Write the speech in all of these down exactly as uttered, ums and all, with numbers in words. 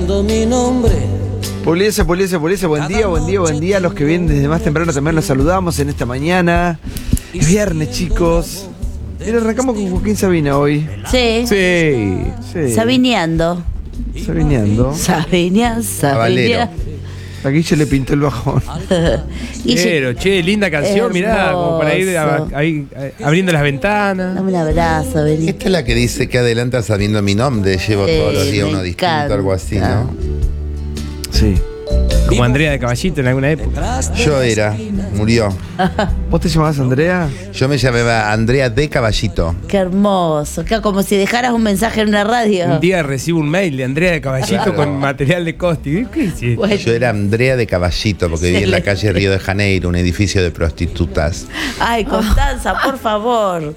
sabiendo mi nombre. Puliese, Puliese, Puliese, buen día, buen día, buen día. Los que vienen desde más temprano también los saludamos en esta mañana. Es viernes, chicos. Y arrancamos con Joaquín Sabina hoy. Sí. Sí. Sí. Sabineando. Sabineando. Sabina, Sabina. A Guille le pintó el bajón. Pero, che, linda canción, mirá, como para ir a- ahí, a- abriendo las ventanas. Dame un abrazo, vení. Esta es la que dice que adelanta sabiendo mi nombre. Llevo Sí, todos los días me uno distinto, encanta. algo así, ¿no? Sí. Como Andrea de Caballito en alguna época. Yo era, murió. ¿Vos te llamabas Andrea? Yo me llamaba Andrea de Caballito. Qué hermoso. Que como si dejaras un mensaje en una radio. Un día recibo un mail de Andrea de Caballito Claro. con material de Costi. ¿Qué hiciste? Bueno, Yo era Andrea de Caballito porque vivía en la calle Río de Janeiro, un edificio de prostitutas. ay, Constanza, por favor.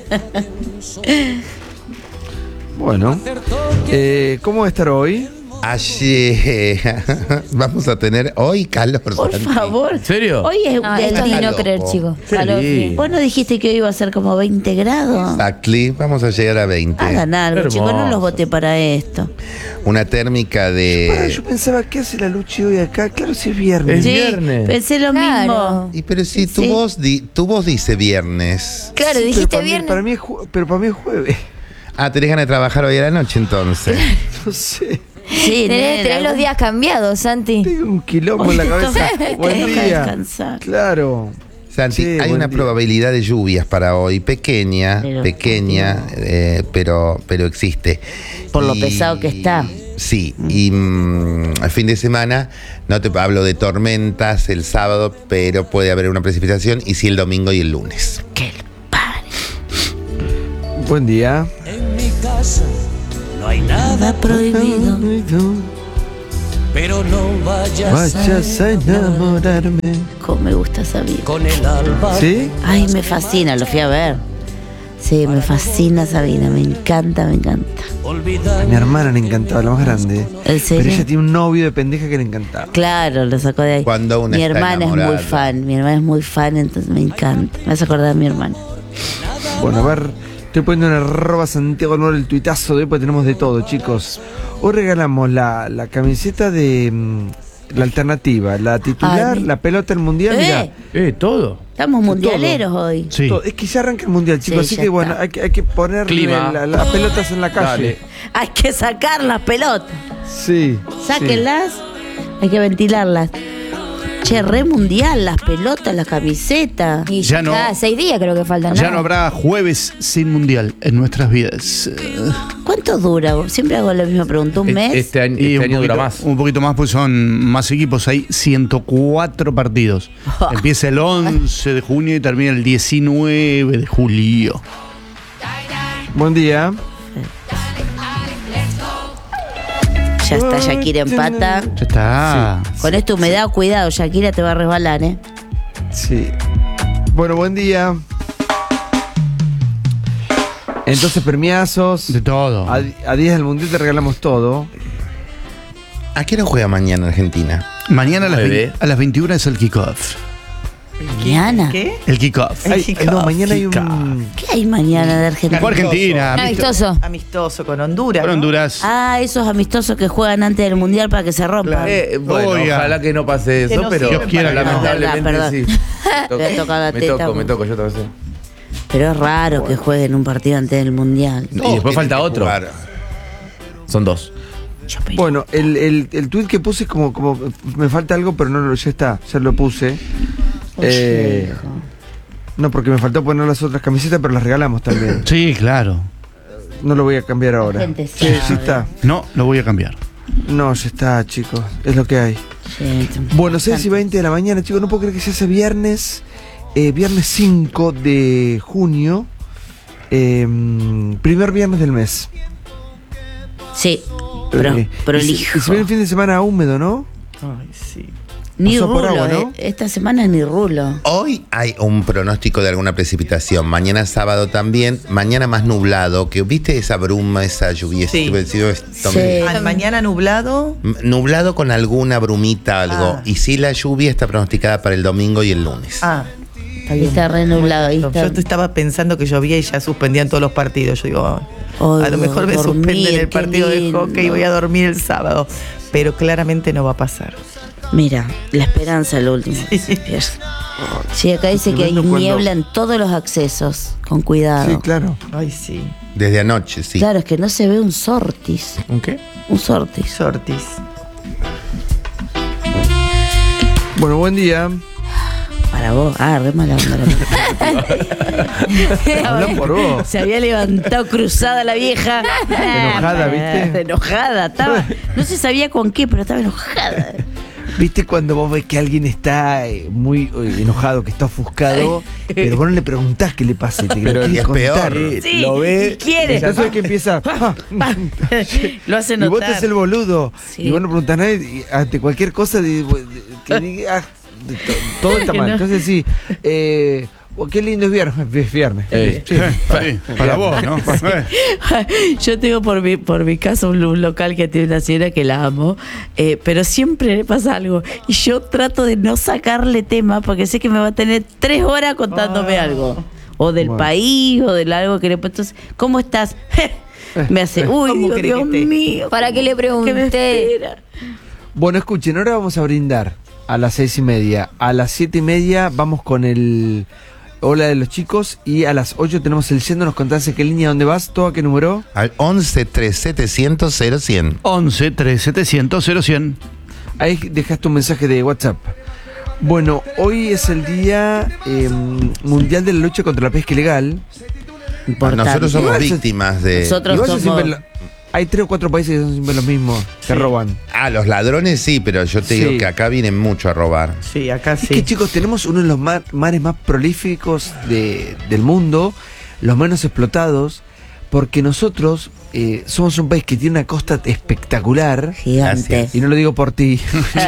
Bueno. Eh, ¿Cómo va a estar hoy? Allí vamos a tener hoy calor. Por Santi. favor. ¿En serio? Hoy es No, el esto ni día. no loco. creer, chicos. Calor. Sí. Vos no dijiste que hoy iba a ser como veinte grados. Exactly, vamos a llegar a veinte. Hagan algo, Hermoso. chicos, no los voté para esto. Una térmica Pará, de... yo pensaba, ¿qué hace la Luchi hoy acá? Claro, si es viernes. Es Sí, viernes. pensé lo Claro. mismo. Y pero si tu Sí. voz di- tu voz dice viernes. Claro, Sí, pero dijiste para mí- viernes. Para mí, es ju- pero para mí es jueves. Ah, tenés ganas de trabajar hoy a la noche entonces. No sé. Sí, Tenés, nena, tenés los días cambiados, Santi. Tengo un quilombo en la cabeza. Buen Tenés que día. descansar. Claro. Santi, Sí, hay buen una día. probabilidad de lluvias para hoy, pequeña, Pero- pequeña, eh, pero, pero existe. Por lo pesado que está. Sí, y mm, al fin de semana, no te hablo de tormentas el sábado, pero puede haber una precipitación, y sí el domingo y el lunes. Que el padre. Buen día. En mi casa no hay nada, prohibido. pero no vayas, Vayas a enamorarme. Cómo me gusta esa vida. con el alba. ¿Sí? Ay, me fascina, lo fui a ver. Sí, me fascina Sabina, me encanta, me encanta. Olvidar A mi hermana le encantaba, la más grande. ¿En serio? Pero ella tiene un novio de pendeja que le encantaba. Claro, lo sacó de ahí. Cuando una mi está hermana es muy enamorada. fan, mi hermana es muy fan, entonces me encanta. Me vas a acordar de mi hermana. Bueno, a ver, estoy poniendo en arroba Santiago Nuevo el tuitazo de hoy, porque tenemos de todo, chicos. Hoy regalamos la, la camiseta de mm, la alternativa, la titular, Ay, mi- la pelota del mundial, mirá. Eh, Eh, todo. Estamos mundialeros hoy. Sí. Todo. Es que ya arranca el mundial, chicos, Sí, así ya que bueno, está. hay que, hay que ponerle Clima. la- las pelotas en la calle. Dale. Hay que sacar las pelotas. Sí. Sáquenlas, hay que ventilarlas. Che, re mundial, las pelotas, las camisetas. Y Ya ya no- no. Seis días creo que faltan. Ya no habrá jueves sin mundial en nuestras vidas. Eh, ¿Cuánto dura? Siempre hago la misma pregunta, ¿un mes? Este año, Y este un año poquito, dura más. un poquito más, pues son más equipos. Hay ciento cuatro partidos. Empieza el once de junio y termina el diecinueve de julio. Buen día. Ya está, Shakira empata. Ya está. Con esta humedad, cuidado, Shakira te va a resbalar, ¿eh? Sí. Bueno, buen día. Entonces, premiazos. De todo. A, a días del mundial te regalamos todo. ¿A qué hora juega mañana Argentina? Mañana a las, Nueve. veinte a las veintiuna es el kickoff. Mañana. ¿Qué? El kickoff. Ay, ay, no, mañana hay un. ¿Qué hay mañana de Argentina? Fue Argentina. Un amistoso. Amistoso con Honduras. Con ¿no? Honduras. Ah, esos amistosos que juegan antes del mundial para que se rompan. Eh, bueno, Oiga. ojalá que no pase Que eso, no pero sirve para nada. lamentablemente Perdón, sí. Te voy a tocar la me teta, toco, me vos. toco, yo también sé. Pero es raro que jueguen un partido antes del mundial. Y después falta otro. Jugar. Son dos. Bueno, el, el, el tweet que puse es como, como. Me falta algo, pero no lo. Ya está, ya lo puse. Eh, no, porque me faltó poner las otras camisetas, pero las regalamos también. Sí, claro. No lo voy a cambiar ahora. La gente Sí, sabe. sí está. No, lo voy a cambiar. No, ya está, chicos. Es lo que hay. Sí, Bueno, seis y veinte de la mañana, chicos. No puedo creer que se hace viernes. Eh, viernes cinco de junio. Eh, primer viernes del mes. Sí, pero, Eh, pero y se- elijo. y se viene el fin de semana húmedo, ¿no? Ay, sí. Ni pasó por rulo, agua, ¿no? eh. Esta semana ni rulo. Hoy hay un pronóstico de alguna precipitación. Mañana sábado también. Mañana más nublado. Que ¿viste esa bruma, esa lluvia? Sí. Sí. Al mañana nublado. Nublado con alguna brumita, algo. Ah. Y sí, la lluvia está pronosticada para el domingo y el lunes. Ah, está Ahí está re nublado. Ahí está. Yo estaba pensando que llovía y ya suspendían todos los partidos. Yo digo, Oh, a lo mejor me dormir, suspenden el qué partido lindo. de hockey y voy a dormir el sábado. pero claramente no va a pasar. Mira, la esperanza es lo último. Sí, acá dice que hay Tremendo cuando- niebla en todos los accesos. Con cuidado. Sí, claro. Ay, sí. Desde anoche, sí. Claro, es que no se ve un sortis. ¿Un qué? Un sortis. Sortis. Bueno, buen día. Para vos. Ah, re mala onda. Habla por vos. Se había levantado cruzada la vieja. Enojada, ¿viste? Enojada. Estaba, no se sabía con qué, pero estaba enojada. ¿Viste cuando vos ves que alguien está eh, muy eh, enojado, que está ofuscado, pero vos no le preguntás qué le pasa? Te Pero quiere es contar, peor. eh, Sí, lo ve. y quiere. Entonces es que empieza. ah, Lo hace y vos te notar. haces el boludo. Sí. Y vos no preguntás nada. Y ante cualquier cosa de- de- que diga, ah, de to- todo está Que mal. no. Entonces sí. Eh, oh, qué lindo es viernes. Es viernes. Eh. Sí. Sí, para vos, ¿no? Eh. Yo tengo por mi, por mi casa un, un local que tiene una señora que la amo, eh, pero siempre le pasa algo. Y yo trato de no sacarle tema porque sé que me va a tener tres horas contándome algo. O del Bueno. país, o del algo que le entonces, ¿cómo estás? Me hace, uy, ¿Cómo digo, querés Dios que esté? mío. ¿Para qué le ¿Qué me pregunté? espera? Bueno, escuchen, ahora vamos a brindar a las seis y media. A las siete y media vamos con el Hola de los chicos. Y a las ocho tenemos el Yendo. Nos contás en qué línea, dónde vas, todo, a qué número. Al once tres setecientos cero cien. once tres setecientos cero cien. Ahí dejaste un mensaje de WhatsApp. Bueno, hoy es el Día eh, Mundial de la Lucha contra la Pesca Ilegal. Importante. Nosotros somos Igual se- víctimas de. Nosotros Igual son somos- siempre lo- hay tres o cuatro países que son siempre los mismos, que roban. Ah, los ladrones sí, pero yo te Sí. digo que acá vienen mucho a robar. Sí, acá Es que sí. chicos, tenemos uno de los mar- mares más prolíficos de- del mundo, los menos explotados, porque nosotros eh, somos un país que tiene una costa espectacular, Gigante. Gracias. y no lo digo por ti,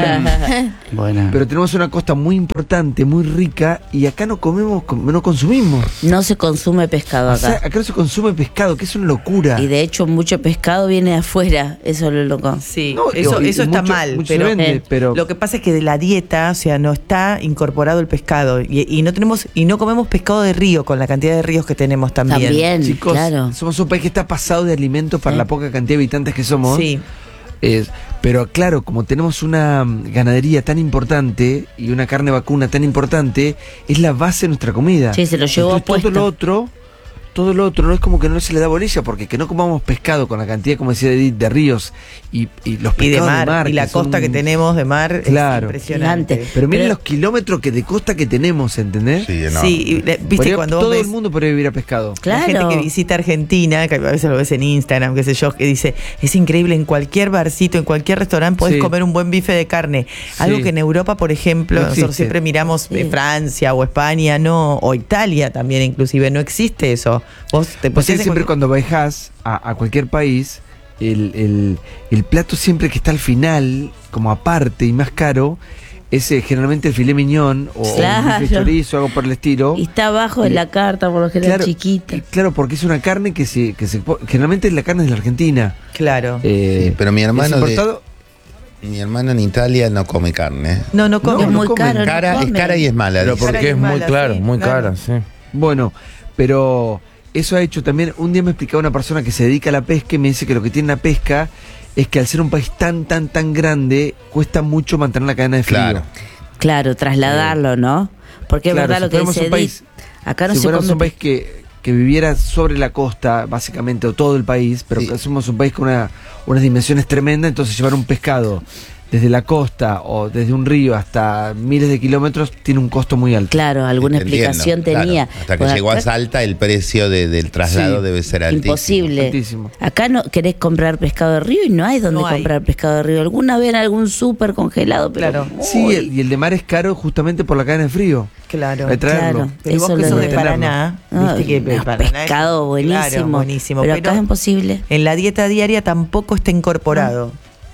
Buena. pero tenemos una costa muy importante, muy rica, y acá no comemos, com- no consumimos. No se consume pescado O sea, acá. acá no se consume pescado, que es una locura. Y de hecho mucho pescado viene de afuera, eso es lo loco. Sí, No, eso, y- y eso está mucho- mal. mucho se Pero, vende, eh, pero lo que pasa es que de la dieta, o sea, no está incorporado el pescado. Y, y no tenemos, y no comemos pescado de río con la cantidad de ríos que tenemos también. También, chicos, claro. somos un país que está pasado de alimentos para Sí. la poca cantidad de habitantes que somos. Sí. Es- pero claro, como tenemos una mm, ganadería tan importante y una carne vacuna tan importante, es la base de nuestra comida. Sí, se lo llevó Entonces, puesto. todo lo otro, todo lo otro no es como que no se le da bolilla, porque que no comamos pescado con la cantidad, como decía Edith, de ríos y, y los Y de pescados mar, y la son- costa que tenemos de mar Claro. es impresionante. Gigante. Pero miren Pero- los kilómetros que de costa que tenemos, ¿entendés? Sí, enorme. Sí, y, eh, viste Podría- cuando vos todo ves el mundo podría vivir a pescado. Claro. la gente que visita Argentina, que a veces lo ves en Instagram, qué sé yo, que dice, es increíble, en cualquier barcito, en cualquier restaurante podés Sí. comer un buen bife de carne. Algo Sí. que en Europa, por ejemplo, No nosotros existe. siempre miramos Sí. eh, Francia o España, no, o Italia también inclusive, no existe eso. Vos te Pues pones en siempre cualquier- cuando viajas a, a cualquier país, el, el- el plato siempre que está al final, como aparte y más caro, es eh, generalmente el filet mignon o, o un Claro. bife de chorizo, algo por el estilo. Y está abajo de la carta, por lo general Claro, chiquita. Claro, porque es una carne que se, que se po- generalmente la carne es de la Argentina. Claro. Eh, Sí, pero mi hermano es de- importado. Mi hermano en Italia no come carne. No, no come. es no muy comen. caro. no Cara, es comen. cara y es mala. Pero dice. Cara porque y es muy mala, claro, sí, muy claro. cara, sí. Bueno, pero eso ha hecho también. Un día me explicaba una persona que se dedica a la pesca y me dice que lo que tiene la pesca es que al ser un país tan, tan, tan grande, cuesta mucho mantener la cadena de frío. Claro. Claro, trasladarlo, ¿no? Porque es Claro, verdad si lo que fuéramos dice un país- Edith. Acá no si se fuéramos come un país que, que viviera sobre la costa, básicamente, o todo el país, pero Sí. que somos un país con una, unas dimensiones tremendas, entonces llevar un pescado desde la costa o desde un río hasta miles de kilómetros tiene un costo muy alto. Claro, alguna Entiendo, explicación claro. tenía. Hasta que Pues llegó a acá- Salta, el precio de- del traslado Sí, debe ser altísimo. Imposible. Altísimo. Acá no querés comprar pescado de río y no hay donde No hay. comprar pescado de río. Alguna vez en algún súper congelado, pero Claro. muy- Sí, el- y el de mar es caro justamente por la cadena de frío. Claro. Hay que traerlo. Claro. Pero vos Eso que lo sos de de tenerlo. Paraná, Ah, viste que el unos Paraná es- pescado buenísimo, Claro, buenísimo. pero acá es imposible. En la dieta diaria tampoco está incorporado.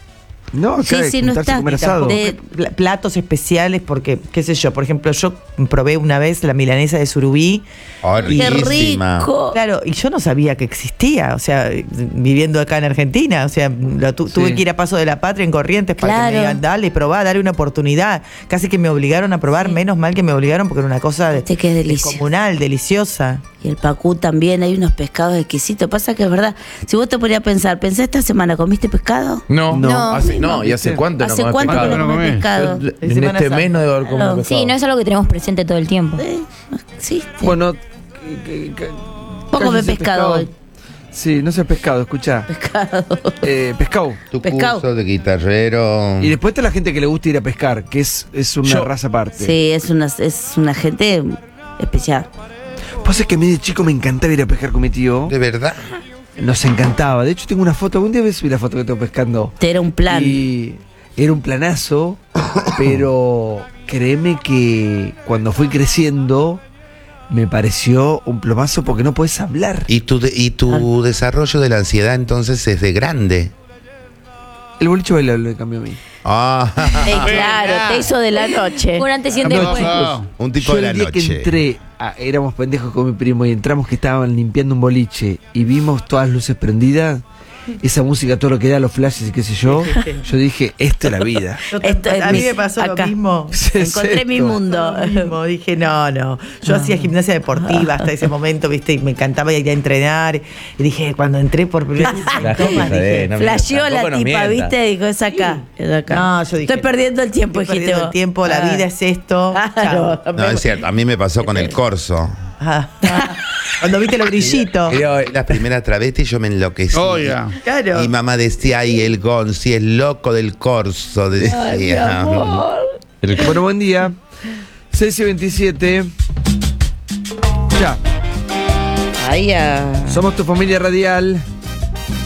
No, acá Sí, hay que sí, no juntarse a está. comer Y asado. tampoco- De pla- platos especiales porque, qué sé yo, por ejemplo, yo probé una vez la milanesa de surubí. Oh, ¡Qué riquísima. rico! Claro, y yo no sabía que existía, o sea, viviendo acá en Argentina, o sea, lo tu- Sí. tuve que ir a Paso de la Patria en Corrientes para que Claro. me digan, dale, probá, dale una oportunidad. Casi que me obligaron a probar, menos mal que me obligaron porque era una cosa de- Viste que es delicia. descomunal, deliciosa. Y el pacú también, hay unos pescados exquisitos. Pasa que es verdad, si vos te ponías a pensar, ¿pensé esta semana comiste pescado? No, No. no, hace, no, ¿y hace cuánto no ¿Hace comés cuánto pescado? que no No comés comés. pescado? Yo- De En Semana este Santa. mes no debo haber comido Claro. pescado. Sí, no es algo que tenemos presente todo el tiempo. Eh, no existe. Bueno, que- que- que- Vos comés cállese, pescado hoy. Sí, no sé pescado, escucha. Pescado. Eh, pescado. Tu Pescado. curso de guitarrero. Y después está la gente que le gusta ir a pescar, que es, es una Yo- raza aparte. Sí, es una, es una gente especial. Pues es que a mí de chico me encantaba ir a pescar con mi tío. ¿De verdad? Nos encantaba. De hecho, tengo una foto. Un día voy a subir la foto que tengo pescando. Te era un plan. Y era un planazo, pero créeme que cuando fui creciendo me pareció un plomazo porque no puedes hablar. ¿Y tu, de- y tu desarrollo de la ansiedad entonces es de grande? El boliche bailable me cambió a mí. Ah, Eh, claro, te hizo de la noche. Un antes y un No, después. chicos, un tipo yo de la el día noche. que entré, a- éramos pendejos con mi primo y entramos que estaban limpiando un boliche y vimos todas las luces prendidas, esa música, todo lo que da, los flashes y qué sé yo, yo dije, esto es la vida. Yo- Esto es a mí mi- me pasó acá. lo mismo. ¿Qué es Encontré mi esto? mundo. Lo mismo, dije, no, no. Yo hacía gimnasia deportiva hasta ese momento, viste, y me encantaba ir a entrenar. Y dije, cuando entré por primera vez, La gente síntomas, sabe, dije, no me- Flasheó la tampoco nos tipa, mienta. ¿viste? Dijo, es acá, es acá. No, yo dije, Estoy perdiendo el tiempo, estoy dijiste perdiendo vos. el tiempo, la Ah. vida es esto. Claro. Chao. No, es cierto, a mí me pasó con el corso. Ah, ah. Cuando viste los brillitos. Las primeras travestis yo me enloquecí. Oiga. Claro. Y mamá decía, ay, el Gonzi es loco del corso, decía. Bueno, buen día. seis y veintisiete. Ya, Ahí a... somos tu familia radial.